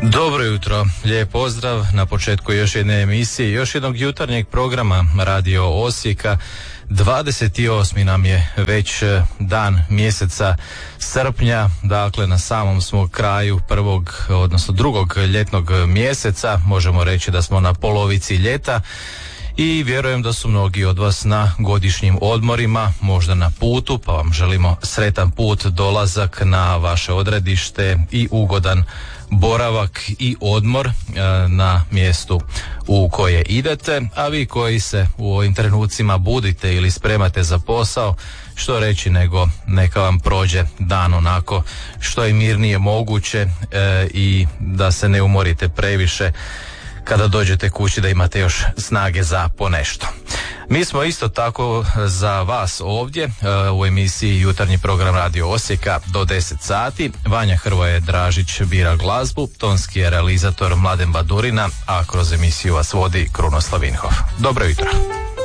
Dobro jutro, lijep pozdrav na početku još jedne emisije, još jednog jutarnjeg programa Radio Osijeka. 28. nam je već dan mjeseca srpnja, dakle na samom smo kraju drugog ljetnog mjeseca, možemo reći da smo na polovici ljeta. I vjerujem da su mnogi od vas na godišnjim odmorima, možda na putu, pa vam želimo sretan put, dolazak na vaše odredište i ugodan boravak i odmor na mjestu u koje idete, a vi koji se u ovim trenucima budite ili spremate za posao, što reći nego neka vam prođe dan onako što je mirnije moguće i da se ne umorite previše kada dođete kući, da imate još snage za ponešto. Mi smo isto tako za vas ovdje u emisiji Jutarnji program Radio Osijeka do 10 sati. Vanja Hrvoje Dražić bira glazbu, tonski je realizator Mladen Badurina, a kroz emisiju vas vodi Krunoslav Vinhov. Dobro jutro.